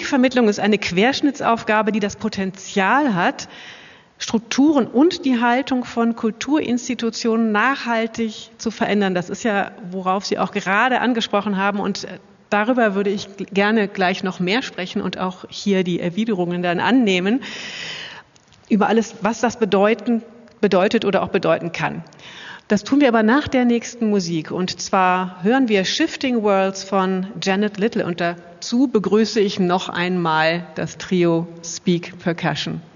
Musikvermittlung ist eine Querschnittsaufgabe, die das Potenzial hat, Strukturen und die Haltung von Kulturinstitutionen nachhaltig zu verändern. Das ist ja, worauf Sie auch gerade angesprochen haben, und darüber würde ich gerne gleich noch mehr sprechen und auch hier die Erwiderungen dann annehmen, über alles, was das bedeutet oder auch bedeuten kann. Das tun wir aber nach der nächsten Musik, und zwar hören wir Shifting Worlds von Janet Little, und dazu begrüße ich noch einmal das Trio Speak Percussion.